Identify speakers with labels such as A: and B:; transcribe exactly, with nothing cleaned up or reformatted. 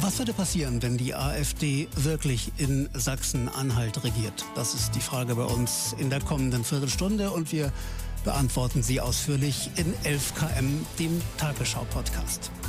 A: Was würde passieren, wenn die AfD wirklich in Sachsen-Anhalt regiert? Das ist die Frage bei uns in der kommenden Viertelstunde und wir beantworten sie ausführlich in elf Kilometer, dem Tagesschau-Podcast.